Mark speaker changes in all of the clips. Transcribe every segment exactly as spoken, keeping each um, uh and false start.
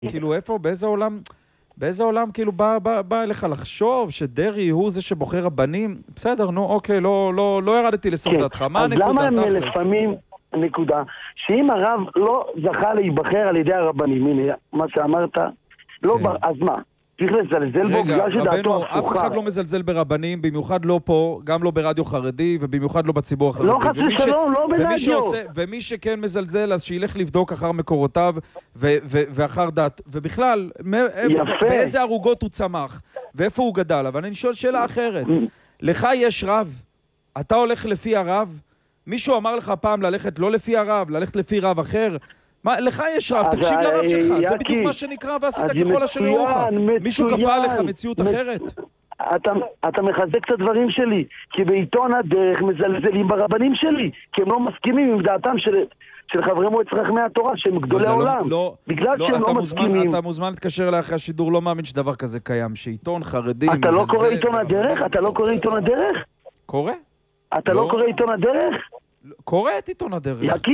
Speaker 1: כאילו, איפה, באיזה עולם, באיזה עולם, כאילו, בא, בא, בא אליך לחשוב שדרי הוא זה שבוחר רבנים? בסדר, נו, אוקיי, לא, לא, לא ירדתי לסוף דעתך. מה הנקודה?
Speaker 2: אז למה הם לפעמים, נקודה, שאם הרב לא זכה להיבחר על ידי הרבנים, הנה, מה שאמרת, לא, אז מה? צריך לזלזל בו בגלל שדעתו הפוכה.
Speaker 1: אף אחד לא מזלזל ברבנים, במיוחד לא פה, גם לא ברדיו חרדי, ובמיוחד לא בציבור החרדי.
Speaker 2: לא חס ושלום, לא ברדיו.
Speaker 1: ומי שכן מזלזל, אז שילך לבדוק אחר מקורותיו, ואחר דת. ובכלל, באיזה ערוגות הוא צמח, ואיפה הוא גדל. אבל אני שואל שאלה אחרת. לך יש רב? אתה הולך לפי הרב? מישהו אמר לך פעם ללכת לא לפי הרב, ללכת לפי רב אחר? מה, לך יש רב, תקשיב לרב שלך, זה בדיוק מה שנקרא ועשית ככל אשר יורוך. מישהו כפה עליך מציאות אחרת?
Speaker 2: אתה מחזק את הדברים שלי, כי בעיתון הדרך מזלזלים ברבנים שלי, כי הם לא מסכימים עם דעתם של חברי מועצת חכמי התורה, שהם גדולי עולם. בגלל שהם לא מסכימים.
Speaker 1: אתה מוזמן להתקשר לאחרי השידור, לא מאמין שדבר כזה קיים, שעיתון חרדי מזלזל.
Speaker 2: אתה לא קורא עיתון הדרך? אתה לא קורא עיתון הדרך?
Speaker 1: קורא?
Speaker 2: אתה לא קורא עיתון הדרך?
Speaker 1: קורא את עיתון הדרך.
Speaker 2: יקי?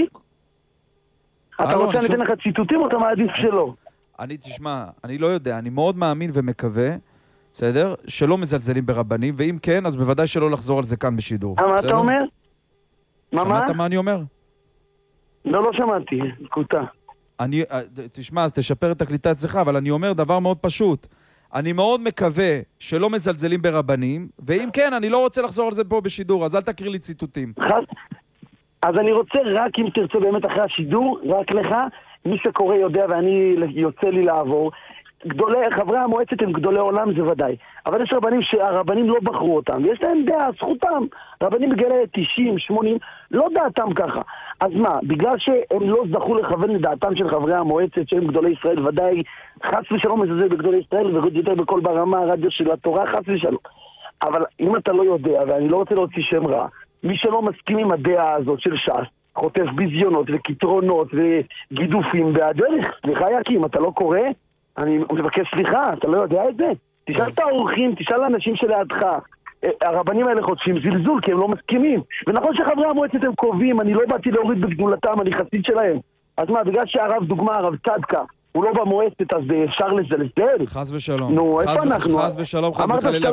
Speaker 2: אתה רוצה לתת לך ציטוטים או אתה מעדיף שלא?
Speaker 1: אני, תשמע, אני לא יודע, אני מאוד מאמין ומקווה, בסדר, שלא מזלזלים ברבנים, ואם כן, אז בוודאי שלא לחזור על זה כאן בשידור.
Speaker 2: מה אתה אומר?
Speaker 1: מה מה? שמעת מה אני אומר?
Speaker 2: לא, לא שמעתי, קוטה.
Speaker 1: אני, תשמע, אז תשפר את הקליטה אצלך, אבל אני אומר דבר מאוד פשוט. אני מאוד מקווה שלא מזלזלים ברבנים, ואם כן, אני לא רוצה לחזור על זה פה בשידור, אז אל תקריא לי ציטוטים.
Speaker 2: אז אני רוצה רק, אם תרצה באמת אחרי השידור, רק לך, מי שקורא יודע ואני יוצא לי לעבור, גדולי, חברי המועצת הם גדולי עולם, זה ודאי. אבל יש רבנים שהרבנים לא בחרו אותם, ויש להם דעה, זכותם. רבנים בגלל תשעים, שמונים, לא דעתם ככה. אז מה, בגלל שהם לא זכו לכוון לדעתם של חברי המועצת, שהם גדולי ישראל, ודאי חס ושלום מזלזל בגדולי ישראל, ויותר בכל ברמה הרדיו של התורה, חס ושלום. אבל אם אתה לא יודע, ואני לא רוצה להוציא שם רע, מי שלא מסכים עם הדעה הזאת של ש"ס, חוטף ביזיונות וכיתרונות וגידופים והדרך, סליחה יקים, אתה לא קורא? אני מבקש סליחה, אתה לא יודע את זה? תשאל את האורחים, תשאל לאנשים שלידך. הרבנים האלה חוטפים זלזול כי הם לא מסכימים. ונכון שחברי המועצת הם קובעים, אני לא באתי להוריד בגדולתם, אני חסיד שלהם. אז מה, בגלל שהרב דוגמה, הרב צדקה, הוא לא במועצת, אז אפשר לזלזל?
Speaker 1: חס ושלום.
Speaker 2: נו, איפה אנחנו?
Speaker 1: חס ושלום, חס וחלילה.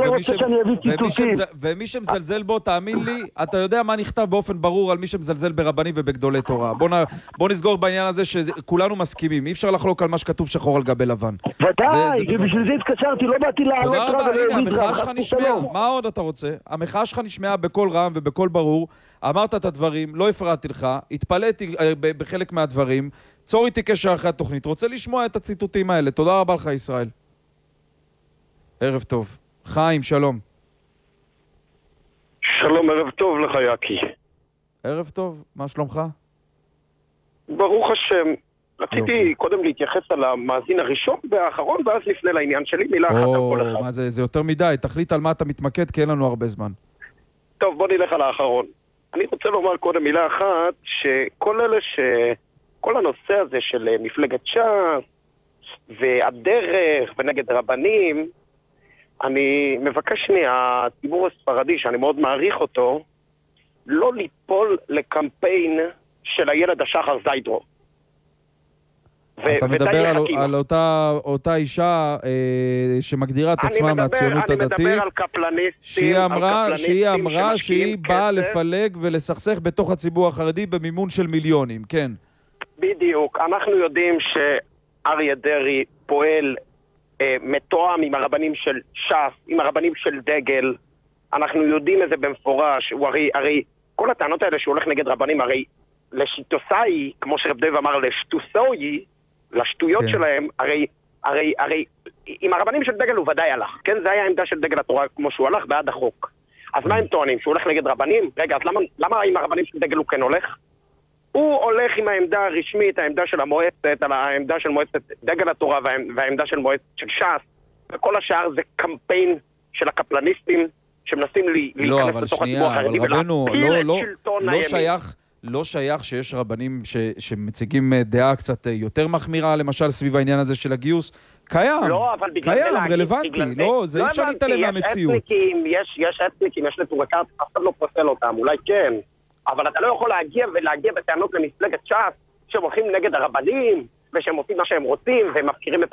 Speaker 1: ומי שמזלזל בו, תאמין לי, אתה יודע מה נכתב באופן ברור על מי שמזלזל ברבנים ובגדולי תורה. בוא נסגור בעניין הזה שכולנו מסכימים. אי אפשר לחלוק על מה שכתוב שחור על גבי לבן.
Speaker 2: ודאי, בשביל זה התקשרתי, לא באתי לעלות רב ולהוריד רב. חס ושלום.
Speaker 1: מה עוד אתה רוצה? המחאה שלך נשמעה בקול רם ובקול ברור. אמרת את הדברים, לא הפרעתי לך, התפלאתי בחלק מהדברים. צור איתי קשר אחרי התוכנית. רוצה לשמוע את הציטוטים האלה. תודה רבה לך, ישראל. ערב טוב. חיים, שלום.
Speaker 3: שלום, ערב טוב לך, יקי.
Speaker 1: ערב טוב, מה שלומך?
Speaker 3: ברוך השם. רציתי קודם להתייחס על המאזין הראשון והאחרון, ואז לפני לעניין שלי, מילה אחת על כל אחד.
Speaker 1: מה זה, זה יותר מדי. תחליט על מה אתה מתמקד, כי אין לנו הרבה זמן.
Speaker 3: טוב, בוא נלך על האחרון. אני רוצה לומר קודם מילה אחת, שכל אלה ש... כל הנושא הזה של מפלגת ש"ס והדרך ונגד רבנים, אני מבקש מהציבור הספרדי, שאני מאוד מעריך אותו, לא ליפול לקמפיין של הילד השחר זיידרו.
Speaker 1: אתה מדבר על, על אותה, אותה אישה אה, שמגדירה את עצמה מהציונות הדתית,
Speaker 3: אני מדבר על קפלניסטים,
Speaker 1: שהיא אמרה, שהיא, אמרה שהיא באה לפלג ולסכסך בתוך הציבור החרדי במימון של מיליונים, כן.
Speaker 3: בדיוק. אנחנו יודעים שאריה דרעי פועל אה, מתואם עם הרבנים של ש"ס, עם הרבנים של דגל. אנחנו יודעים את זה במפורש. הוא הרי, הרי כל הטענות האלה שהוא הולך נגד רבנים, הרי לשיטוסאי, כמו שרב דב אמר, לשטוסאי, לשטויות כן. שלהם, הרי, הרי, הרי עם הרבנים של דגל הוא ודאי הלך. כן, זה היה העמדה של דגל התורה כמו שהוא הלך בעד החוק. אז מה הם טוענים? שהוא הולך נגד רבנים? רגע, אז למה, למה עם הרבנים של דגל הוא כן הולך? הוא הולך עם העמדה הרשמית, העמדה של המועצת, על העמדה של מועצת דגל התורה והעמדה של מועצת של ש"ס, וכל השאר זה קמפיין של הקפלניסטים שמנסים להיכנס לתוך הציבור החרדי ולהפיל את שלטון הימין.
Speaker 1: לא שייך שיש רבנים שמציגים דעה קצת יותר מחמירה, למשל סביב העניין הזה של הגיוס, קיים,
Speaker 3: לא, אבל בגלל
Speaker 1: קיים,
Speaker 3: זה להגיד,
Speaker 1: רלוונטי,
Speaker 3: בגלל
Speaker 1: לא,
Speaker 3: זה,
Speaker 1: זה
Speaker 3: לא
Speaker 1: אי אפשר להתעלם מהמציאות.
Speaker 3: יש, יש אתניקים, יש לטורקת, אף אחד לא פוסל אותם, אולי כן, אבל אתה לא יכול להגיע ולהגיע בטענות למפלגת ש"ס, שהם הולכים נגד הרבנים, ושהם עושים מה שהם רוצים, והם מפקירים את